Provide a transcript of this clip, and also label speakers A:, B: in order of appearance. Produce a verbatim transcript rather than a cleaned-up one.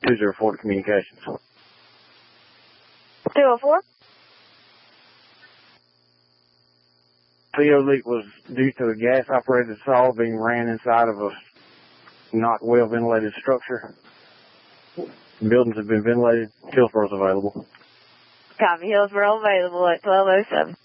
A: two zero four to communications.
B: two oh four?
A: C O leak was due to a gas-operated saw being ran inside of a not well-ventilated structure. Buildings have been ventilated. Hillsboro's available.
B: Copy. Hillsboro available at twelve oh seven.